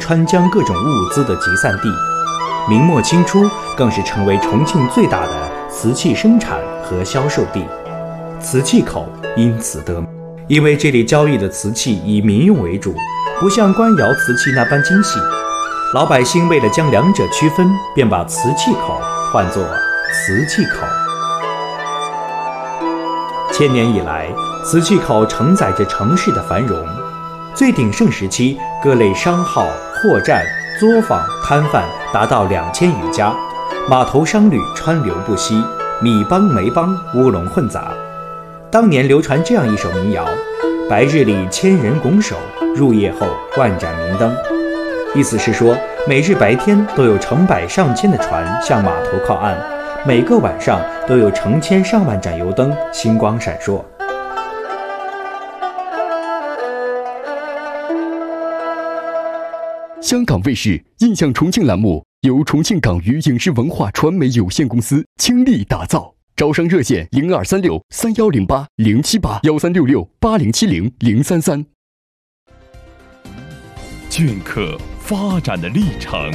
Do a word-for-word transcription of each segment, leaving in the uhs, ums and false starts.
川江各种物资的集散地。明末清初更是成为重庆最大的瓷器生产和销售地，瓷器口因此得名。因为这里交易的瓷器以民用为主，不像官窑瓷器那般精细，老百姓为了将两者区分，便把瓷器口换作瓷器口。千年以来，瓷器口承载着城市的繁荣。最鼎盛时期，各类商号、货站、作坊、摊贩达到两千余家，码头商旅川流不息，米帮煤帮乌龙混杂。当年流传这样一首民谣：白日里千人拱手，入夜后万盏明灯。意思是说，每日白天都有成百上千的船向码头靠岸，每个晚上都有成千上万盏油灯星光闪烁。 香港卫视印象重庆栏目由重庆港娱影视文化传媒有限公司倾力打造，招商热线零二三六三幺零八零七八幺三六六八零七零零三三。 镌刻发展的历程，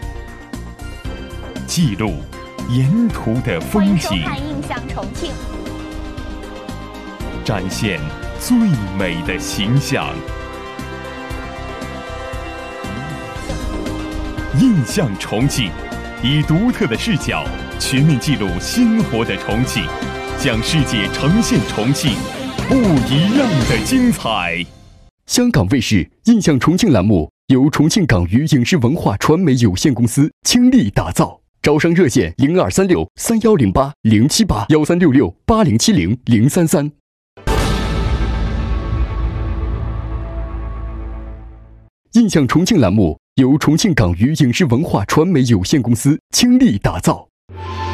记录沿途的风景， 欢迎收看《印象重庆》， 展现最美的形象。印象重庆，以独特的视角全面记录鲜活的重庆，向世界呈现重庆不一样的精彩。 香港卫视印象重庆栏目由重庆港娱影视文化传媒有限公司倾力打造，招商热线零二三六三幺零八零七八幺三六六八零七零零三三。印象重庆栏目由重庆港娱影视文化传媒有限公司倾力打造。